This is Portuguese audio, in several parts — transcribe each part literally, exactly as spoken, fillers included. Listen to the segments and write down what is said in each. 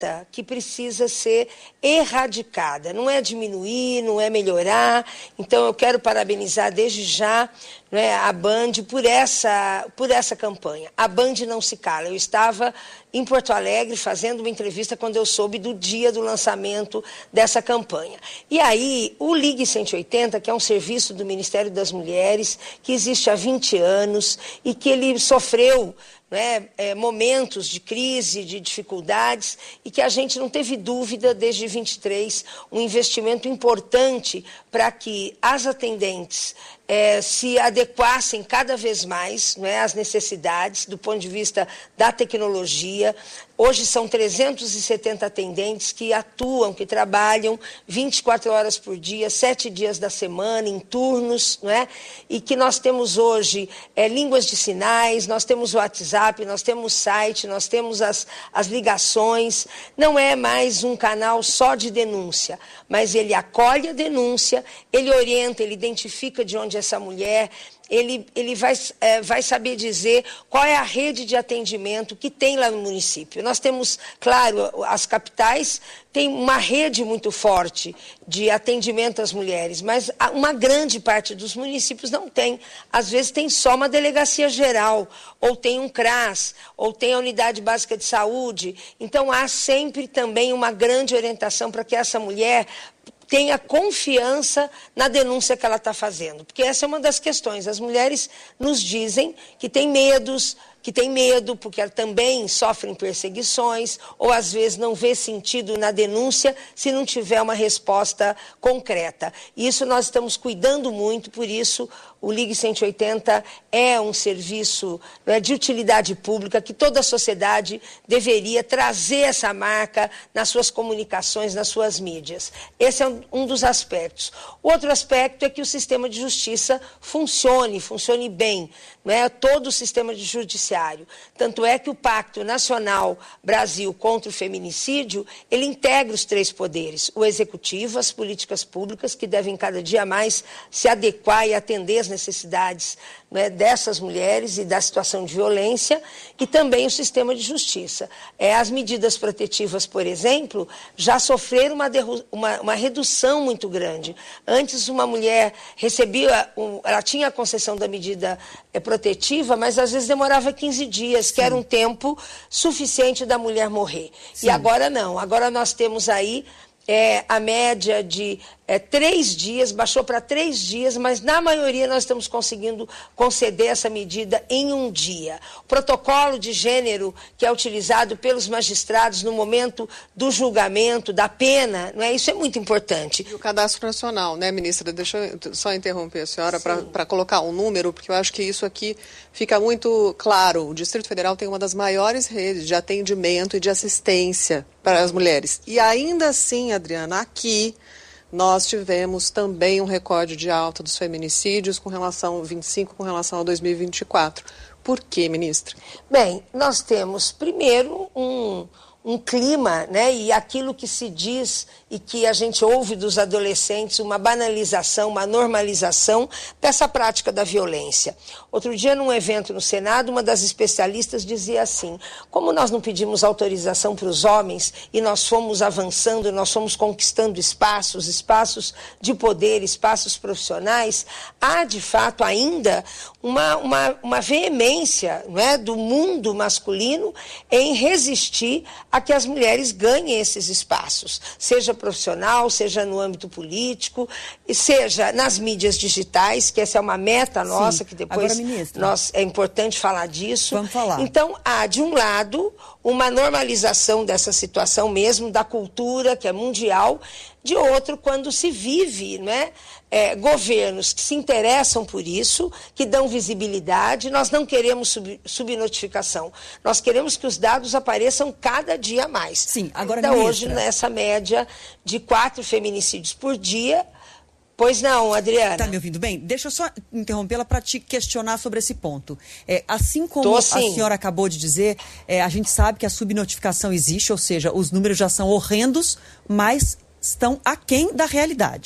que precisa ser erradicada, não é diminuir, não é melhorar. Então eu quero parabenizar desde já, né, a Band por essa, por essa campanha. A Band não se cala. Eu estava em Porto Alegre fazendo uma entrevista quando eu soube do dia do lançamento dessa campanha. E aí o Ligue cento e oitenta, que é um serviço do Ministério das Mulheres, que existe há vinte anos e que ele sofreu, né, é, momentos de crise, de dificuldades, e que a gente não teve dúvida, desde vinte e três, um investimento importante para que as atendentes é, se adequassem cada vez mais, né, às necessidades do ponto de vista da tecnologia. Hoje são trezentos e setenta atendentes que atuam, que trabalham vinte e quatro horas por dia, sete dias da semana, em turnos, não é? E que nós temos hoje é, línguas de sinais, nós temos o WhatsApp, nós temos site, nós temos as, as ligações. Não é mais um canal só de denúncia, mas ele acolhe a denúncia, ele orienta, ele identifica de onde essa mulher... Ele, ele vai, é, vai saber dizer qual é a rede de atendimento que tem lá no município. Nós temos, claro, as capitais têm uma rede muito forte de atendimento às mulheres, mas uma grande parte dos municípios não tem. Às vezes tem só uma delegacia geral, ou tem um CRAS, ou tem a unidade básica de saúde. Então há sempre também uma grande orientação para que essa mulher tenha confiança na denúncia que ela está fazendo. Porque essa é uma das questões. As mulheres nos dizem que têm medos, que têm medo porque elas também sofrem perseguições, ou às vezes não vê sentido na denúncia se não tiver uma resposta concreta. Isso nós estamos cuidando muito, por isso o Ligue cento e oitenta é um serviço, né, de utilidade pública, que toda a sociedade deveria trazer essa marca nas suas comunicações, nas suas mídias. Esse é um, um dos aspectos. O outro aspecto é que o sistema de justiça funcione, funcione bem, né, todo o sistema de judiciário. Tanto é que o Pacto Nacional Brasil contra o Feminicídio, ele integra os três poderes, o executivo, as políticas públicas, que devem cada dia mais se adequar e atender as necessidades, né, dessas mulheres e da situação de violência, e também o sistema de justiça. É, as medidas protetivas, por exemplo, já sofreram uma, uma, uma redução muito grande. Antes, uma mulher recebia, um, ela tinha a concessão da medida é, protetiva, mas às vezes demorava quinze dias, Sim. que era um tempo suficiente da mulher morrer. Sim. E agora não, agora nós temos aí é, a média de é, três dias, baixou para três dias, mas na maioria nós estamos conseguindo conceder essa medida em um dia. O protocolo de gênero que é utilizado pelos magistrados no momento do julgamento, da pena, não é? Isso é muito importante. E o cadastro nacional, né, ministra? Deixa eu só interromper a senhora para colocar um número, porque eu acho que isso aqui fica muito claro. O Distrito Federal tem uma das maiores redes de atendimento e de assistência para as mulheres. E ainda assim, Adriana, aqui nós tivemos também um recorde de alta dos feminicídios com relação vinte e cinco com relação a dois mil e vinte e quatro. Por quê, ministra? Bem, nós temos primeiro um, um clima, né, e aquilo que se diz e que a gente ouve dos adolescentes, uma banalização, uma normalização dessa prática da violência. Outro dia, num evento no Senado, uma das especialistas dizia assim: como nós não pedimos autorização para os homens e nós fomos avançando, nós fomos conquistando espaços, espaços de poder, espaços profissionais, há, de fato, ainda uma, uma, uma veemência, não é, do mundo masculino em resistir a que as mulheres ganhem esses espaços, seja profissional, seja no âmbito político, seja nas mídias digitais, que essa é uma meta nossa. Sim. Que depois Agora, nós, é importante falar disso. Vamos falar. Então, há, de um lado, uma normalização dessa situação mesmo, da cultura, que é mundial. De outro, quando se vive, né, é, governos que se interessam por isso, que dão visibilidade. Nós não queremos sub, subnotificação. Nós queremos que os dados apareçam cada dia mais. Sim, agora, Ainda ministra, hoje, nessa média de quatro feminicídios por dia. Pois não, Adriana. Está me ouvindo bem? Deixa eu só interrompê-la para te questionar sobre esse ponto. É, assim como a senhora acabou de dizer, é, a gente sabe que a subnotificação existe, ou seja, os números já são horrendos, mas estão aquém da realidade.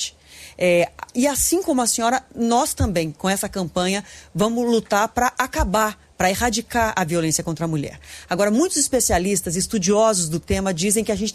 É, e assim como a senhora, nós também, com essa campanha, vamos lutar para acabar, para erradicar a violência contra a mulher. Agora, muitos especialistas, estudiosos do tema, dizem que a gente